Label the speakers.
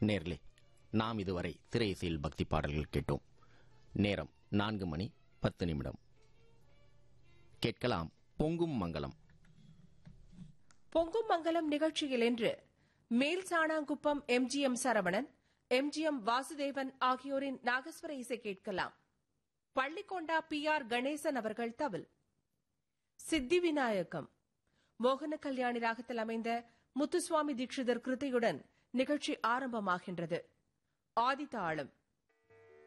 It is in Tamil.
Speaker 1: நேர்களே, நாம் இதுவரை திரை இசையில் பக்தி பாடல்கள் கேட்டோம். நேரம் 4:10. கேட்கலாம் பொங்கும் மங்கலம்.
Speaker 2: பொங்கும் மங்கலம் நிகழ்ச்சியில் இன்று மேல் சாணாங்குப்பம் எம்ஜிஎம் சரவணன், எம்ஜிஎம் வாசுதேவன் ஆகியோரின் நாகஸ்வர இசை கேட்கலாம். பள்ளிக்கொண்டா PR கணேசன் அவர்கள் தவில். சித்தி விநாயகம் மோகன கல்யாணி ராகத்தில் அமைந்த முத்துசுவாமி தீட்சிதர் கிருதியுடன் நிகழ்ச்சி ஆரம்பமாகின்றது. ஆதிதாளம்